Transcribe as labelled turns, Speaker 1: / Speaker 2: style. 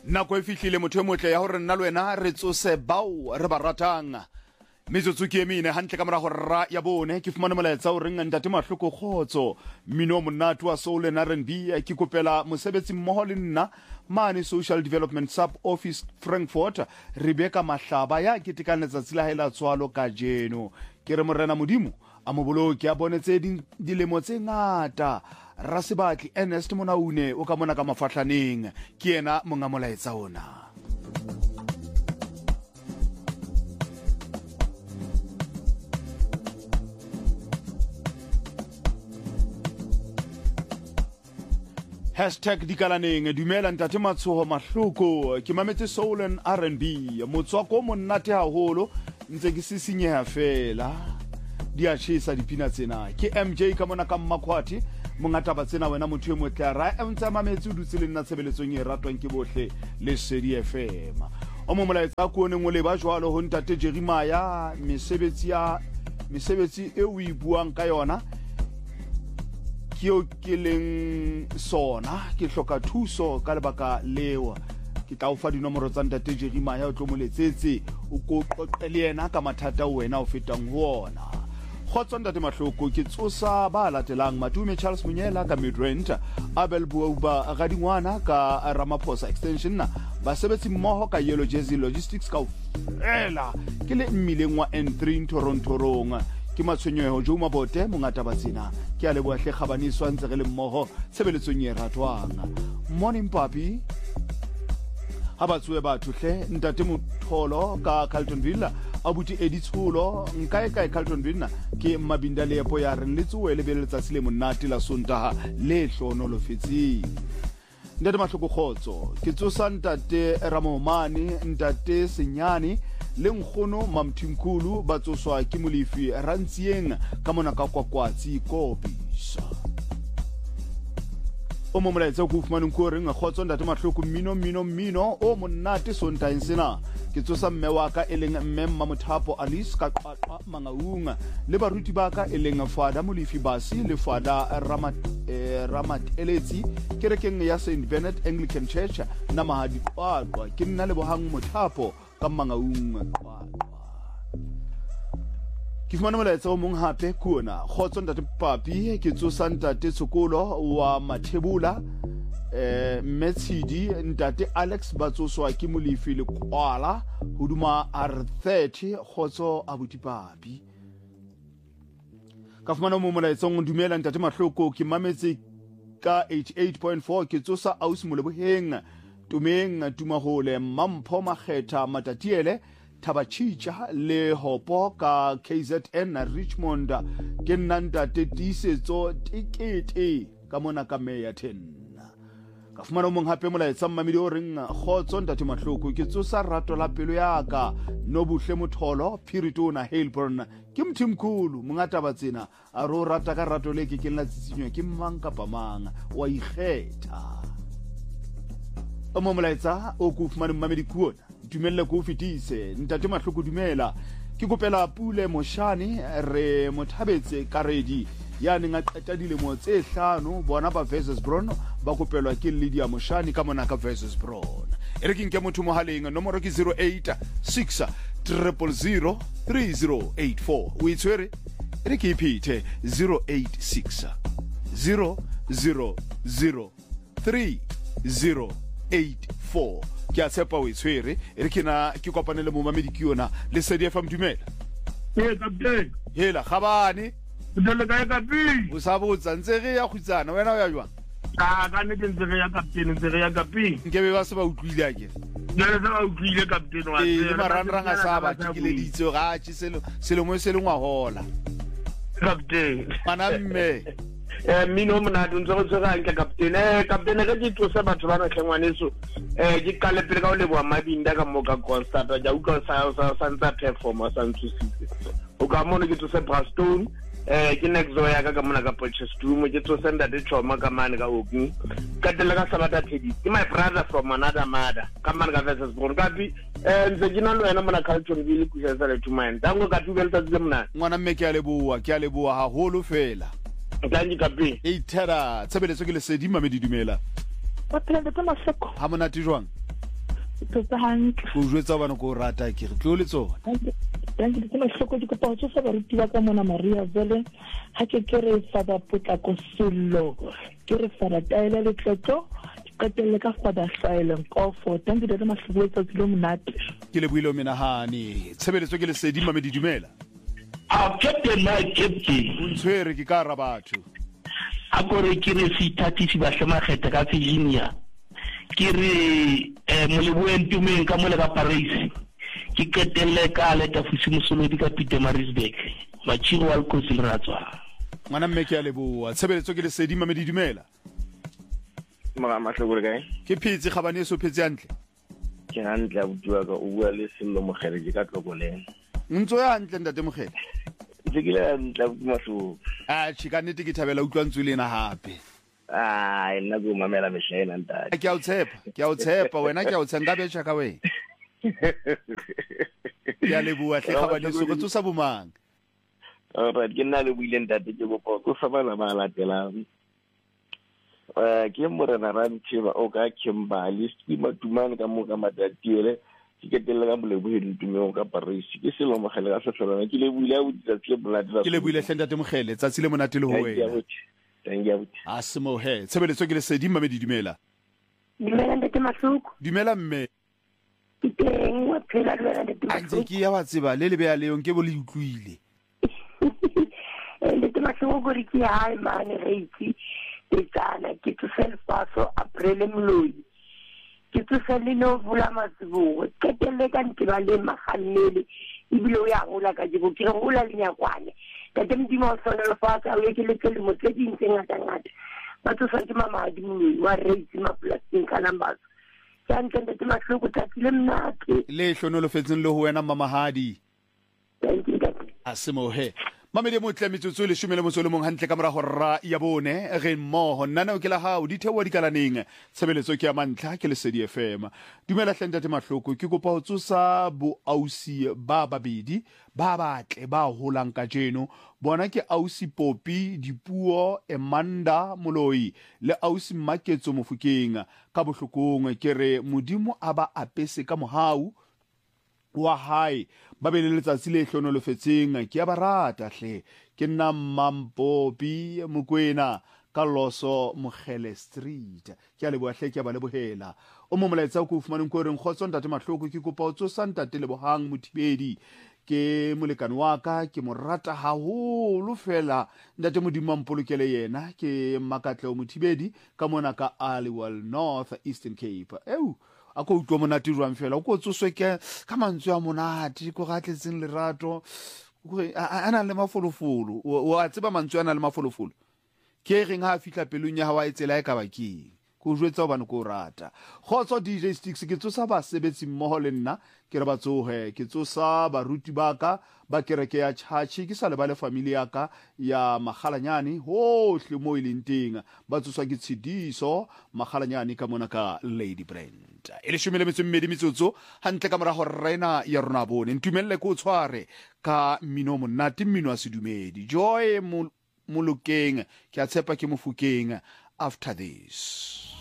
Speaker 1: nako e fihlile motho e motle ya hore nna le wena re tsose bao re ba ratang metsotso ke emene hantle ka morago ra ya bone ke fumane molaetsa o reng ntate Mahloko Kgotso mmino monate wa soul and R&B ke kopela mosebetsi mmoho le nna mane social development sub office Frankfurt Rebecca Mahlaba ya ke tekanetsa tsela hela tswalo ka jeno ke re morena modimo a moboloki a bonetse dilemo tse ngata Rasibatli Ernest Monaune o ka mona ka mafahlaneng ke yena monga molaetsa ona #dikalaneng dumela ntate Matshoho Mahloko ke mametse soul and R&B motswako monate haholo ntse ke sisinyeha fela di a tshisa dipina tsena ke MJ ka mona ka Mmakhwati mongata ba tsena wena motho e motle ra ntse mametse o dutse le nna tshebeletsong e ratwang ke bohle le Sedi FM o mo molaetsa ko ne ngole ba jwalo ho ntate Jeremiah mesebetsi e o ibuang ka yona ke o ke leng sona ke hloka thuso ka lebaka leo ke tla o fa dinomoro tsa ntate Jeremiah o tlo moletsetse o ko qoqele yena ka mathata wena o fetang ho ona Kgotso ntate Mahloko ke tsosa ba latelang Matume Charles Munyela ka Midrand Abel Buauba ga dingwana ka Ramaphosa extension basebetsi mmoho ka Yellow Jersey Logistics ka ela ke le mmileng wa N3 Toronto rong ke matshwenyeho jo mabote mongata ba tsena ke a leboa hle kgabaniswa ntse re le mmoho tshebeletsong e ratwang morning papi ha batswe batho hle ntate Motholo ka Carltonville abuti Edithulo nkae Carltonville ke Mabinda lepo ya re letsoe le beletsa le monate la Sontaha le hlono lo fetsi ntate Mahloko Kgotso ke tsosa ntate Ramomane ntate Senyane le nkgono Mamthimkhulu ba tsoswa ke Molefi Rantsieng ka mona ka kwakwatsi kopisa o mo molaetsa go fumana go reng Kgotso ntate Mahloko mmino o monate Sontaha sena ke tsosa mme wa ka eleng mme Mamothapo Alice ka qaqwa Mangaunga le baruti ba ka eleng Fada Molefi Basi le Fada Ramat Eletsi kerekeng ya St Bernard Anglican Church na mahadi qaqwa ke nna le bohang Mothapo ka Mangaunga ke fumana molaetsa o mong hape kuona Kgotso ntate Papi ke tsosa ntate Tsokolo wa Mathebula Metshidi ntate Alex batsoswa ke Molefi le kwala hoduma R30 Kgotso abuti Papi ka fumana mo molaetsa o dumela ntate Mahloko ke mametse ka 88.4 ke tsosa aus Moleboheng Tumeng Tumahole Mampho Makgetha Matatiele Tabachicha le Hopo ka KZN Richmond ke nanta tetisetso tikete ka mona ka Meya 10 ka fumana mong hape molaetsa mmamedi o reng Kgotso ntate Mahloko ke tsosa rato la pelo ya ka Nobuhle Motholo Phiritona Hailburn ke Mthimkhulu mongata ba tsena a ro rata ka rato le ke la tsitsinywa ke mang kapa mang wa ikgetha o mo molaetsa o go fumana mmamedi kuona dumelle go fetise ntate Mahloko dumela ke kopela Pule Moshane re mothabetse karedi ya neng a qeta dilemo tse 5 bona ba versus Bron ba kopelwa ke Lydia Moshane ka mona ka versus Bron ere ke nke motho mohaleng nomoro ke 086 000 3084 o itshwere ere ke iphite 086 000 3084 ke a tshepa o itshwere ere ke na ke kopanele mo mamedi ke yona le Sedi FM dumela
Speaker 2: captain
Speaker 1: hela khabane
Speaker 2: ndele ka kapi
Speaker 1: o sa botsa ntse re ya khutsana wena o ya jwang
Speaker 2: ka ne ke ntse re ya captain
Speaker 1: nke be ba se ba utlwile ake
Speaker 2: nele se ba utlwile captain wa
Speaker 1: le marangrang a sa ba tikeleditse ga tshelo selemo se lengwa hola
Speaker 2: captain
Speaker 1: mana mme
Speaker 2: mino mona ntse go tsega nke captain ga di tlosa batho ba na tlengwaneso ke ka le pele ka o leboa Mabinda ka moka constata ja utlwa sa ntsa performance sa ntsusitse o ka mona ke tlosa Brastone ke nexo ya ka mona ka Potchefstroom ke tlosa ndate Choma ka mane ka Oku ka tela ka Sabata Teddy ke my brother from another mother ka mane ka versus Bron kapi ntse ke na lo ena mona Carltonville ku sesa le tumane dango ka tubelta tse mona
Speaker 1: ngwana mme ke a leboa ha holo fela
Speaker 2: Thank you
Speaker 1: e thera tshebeletso ke le Sedi mamedi dumela
Speaker 3: Patrende tama seko.
Speaker 1: Ha monate jwang?
Speaker 3: tota hantle
Speaker 1: ko jwetsa bana ko rata ke re tlo le tsona
Speaker 3: danke ke mahloko di kopa go tsosa baruti ba ka mona Maria jale ha ke re Father Potlako Sello ke re Father Taela le tlotlo qetelle ka Father Silent Kofo danke le mahloko tsa tsilo monate
Speaker 1: ke le buile o menahane tshebeletso ke le sedi mamedi dumela
Speaker 4: Captain
Speaker 1: o ntshwere ke ka ra batho
Speaker 4: a gore ke re sithatisi ba hlomageta ka Virginia ke re moleboeng tumeng ka mole ka Paris ke qetelle ka leta fusi mosolodi ka Pietermaritzburg machiro wa Lkosi le ratswa
Speaker 1: ngwana mme ke a leboa tshebeletso ke le sedi mamedi dumela
Speaker 2: mahloko le kae
Speaker 1: ke phetse kgabane so phetse yantle
Speaker 2: ke hantle a butua ka o bua le Sello Mogele ke ka tlokoleng
Speaker 1: ntso ya hantle ntate Mogele
Speaker 2: ntse ke le hantle a butua mahloko
Speaker 1: chikanete ke thabela utlwantswe le ena hape
Speaker 2: nna ke o mamela mehlaena ntate
Speaker 1: ke a o tshepa wena ke a o tshenga betša ka wena ke a leboa hle kgabane so go tsosa bomang
Speaker 2: alright ke nna le buile ntate ke kopa go fa bana ba latelang ke morena Rantsheba o ka Kimberley Stima Tumane ka mo ka Matatiele ke ketelle ka Molebohedi Tumeng ka Paris ke Sello Mogele ka Sehlolwana ke le buile a botsa tsile bolate
Speaker 1: ke le buile hle ntate Mogele tsatsi le monate le ho wena a se mo he tshebeletso ke le sedi mamedi dumela
Speaker 3: dumela ntate mahloko
Speaker 1: dumela mme
Speaker 3: ke teng wa phela le wena ntate
Speaker 1: a ntse ke ya wa tseba le le beya leong ke bo le utlwile
Speaker 3: ntate mahloko gore ke hae mane reitsi tsana ke tselfaso April Mloi ke tsele no vula matsibo ketelle ka nteba le maganele ibile o ya gola ka dibo ke gola le nyakwane ka temdimo o sona le fa ka o ye ke le ke le motledi ntse ngata batho sa ke mama di Mloi wa reitsi ma plastic ka numbers tsantle ntate mahloko tatsile mnate
Speaker 1: le hlonolofetseng le ho wena mamahadi
Speaker 3: thank you
Speaker 1: a se mo he mamedi motle metsotso le shumele mosole mong hantle ka mora horra ya bone re mmoho nna o ke la hao di thewa di kalaneng tshebeletso ke ya mantla ke le Sedi FM dumela hlentate mahloko ke kopa ho tsosa bo ausi ba babedi ba batle ba holang ka jeno bona ke ausi Popi Dipuo Emanda Moloi le ausi Maketso Mofokeng ka bohlokong ke re modimo aba apese ka mohau wa hae ba be le letsatsi le hlonolofetseng ke ya barata hle ke nna Mampopi Mokwena ka Loso Mogele Street ke a leboa hle ke ba lebohela o mo molaetsa o go fumaneng ko reng khotso ntate mahloko ke kopa o tsosa ntate le bohang Mothibedi ke molekane wa ka ke mo rata haholo fela ntate modimo mpolokele yena ke makatle o Mothibedi ka mona ka Aliwal North Eastern Cape a ko utlwa monate jwang fela o ko tsoswe ke ka mantswe a monate go gatletseng lerato a na le mafolofolo o a tseba mantswe a na le mafolofolo ke reng ha fihla pelong ya hawa e tsela e ka bakeng go jwetsa o bane ko rata khotso DJ Sticks ke tsosa ba sebetsi mmoho le nna ke re ba tsohe ke tsosa baruti ba ka ba kereke ya church ke sa le ba le family ya ka ya Magalanyane hohle mo ileng teng ba tsoswa ke Tshidiso Magalanyane ka mona ka Lady Brand ele shumele mmedi metsotso hantle ka mora ho rena ya rona bone ntumelle ko tshware ka mmino monate mmino a sedumedi Joy Molokeng ke a tshepa ke Mofokeng after this